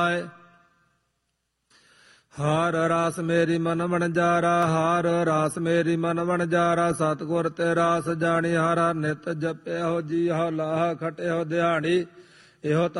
ਹਾਰ ਰਾਸ ਮੇਰੀ ਮਨ ਵਣਜਾਰਾ, ਹਾਰ ਰਾਸ ਮੇਰੀ ਮਨ ਵਣਜਾਰਾ। ਸਤਿਗੁਰ ਤੇ ਰਾਸ ਜਾਣੀ, ਹਰ ਹਰ ਨਿਤ ਜਪਿਓ ਜੀ। ਹਉ ਲਾਹ ਖਟਿਓ ਦਿਹਾੜੀ, ਇਹੋ